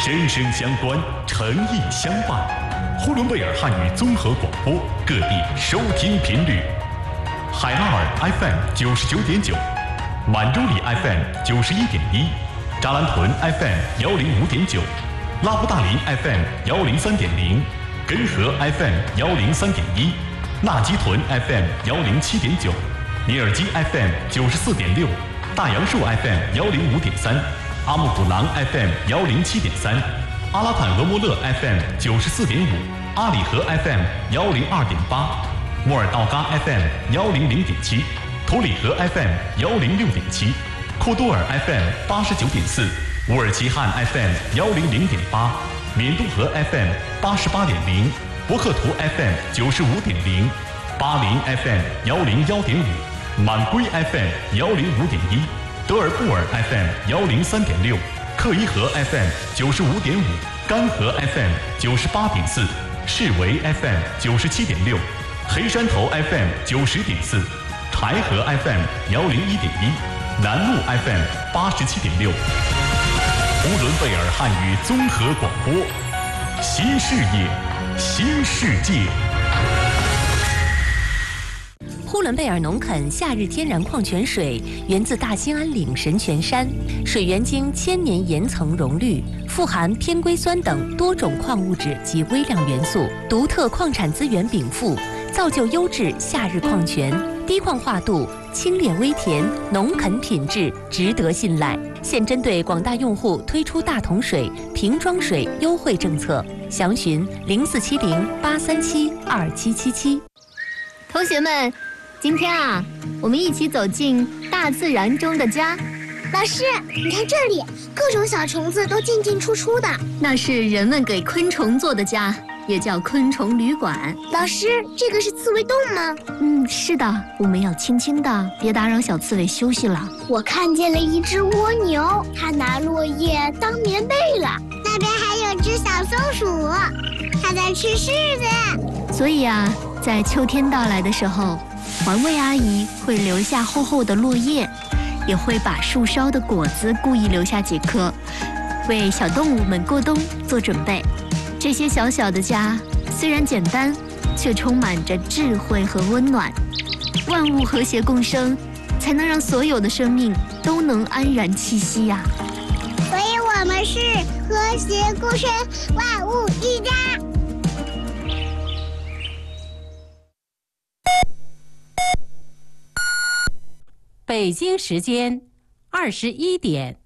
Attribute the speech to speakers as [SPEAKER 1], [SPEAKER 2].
[SPEAKER 1] 生生相关，诚意相伴。呼伦贝尔汉语综合广播各地收听频率：海拉尔 FM 99.9，满洲里 FM 91.1，扎兰屯 FM 105.9，拉布大林 FM 103.0，根河 FM 103.1，纳基屯 FM 107.9，尼尔基 FM 94.6，大杨树 FM 105.3，阿木古朗 FM 107.3，阿拉坦俄莫勒 FM 94.5，阿里河 FM 102.8，莫尔道嘎 FM 100.7，图里河 FM 106.7，库多尔 FM 89.4，乌尔齐汉 FM 100.8，缅都河 FM 88.0，博克图 FM 95.0，巴林 FM 101.5，满归 FM 105.1，德尔布尔 FM 103.6，克伊河 FM 95.5，干河 FM 98.4，士维 FM 97.6，黑山头 FM 90.4，柴河 FM 101.1，南路 FM 87.6。呼伦贝尔汉语综合广播，新视野，新世界。
[SPEAKER 2] 呼伦贝尔农垦夏日天然矿泉水源自大兴安岭神泉山，水源经千年岩层溶滤，富含偏硅酸等多种矿物质及微量元素，独特矿产资源禀赋，造就优质夏日矿泉，低矿化度，清冽微甜，农垦品质，值得信赖。现针对广大用户推出大桶水、瓶装水优惠政策，详询0470-837-2777。
[SPEAKER 3] 同学们，今天啊，我们一起走进大自然中的家。
[SPEAKER 4] 老师，你看这里，各种小虫子都进进出出的，
[SPEAKER 3] 那是人们给昆虫做的家，也叫昆虫旅馆。
[SPEAKER 4] 老师，这个是刺猬洞吗？
[SPEAKER 3] 是的，我们要轻轻的，别打扰小刺猬休息了。
[SPEAKER 4] 我看见了一只蜗牛，它拿落叶当棉被了。那边还有只小松鼠，它在吃柿子。
[SPEAKER 3] 所以啊，在秋天到来的时候，环卫阿姨会留下厚厚的落叶，也会把树梢的果子故意留下几颗，为小动物们过冬做准备。这些小小的家虽然简单，却充满着智慧和温暖。万物和谐共生，才能让所有的生命都能安然栖息呀。
[SPEAKER 4] 所以我们是和谐共生，万物一家。
[SPEAKER 2] 北京时间21点。